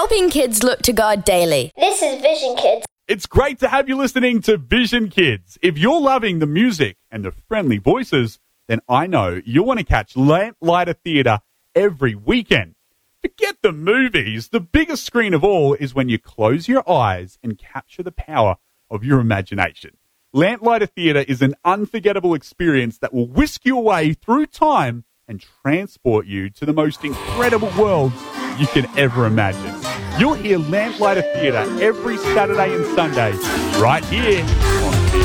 Helping kids look to God daily. This is Vision Kids. It's great to have you listening to Vision Kids. If you're loving the music and the friendly voices, then I know you'll want to catch Lamplighter Theatre every weekend. Forget the movies. The biggest screen of all is when you close your eyes and capture the power of your imagination. Lamplighter Theatre is an unforgettable experience that will whisk you away through time and transport you to the most incredible worlds you can ever imagine. You'll hear Lamplighter Theatre every Saturday and Sunday right here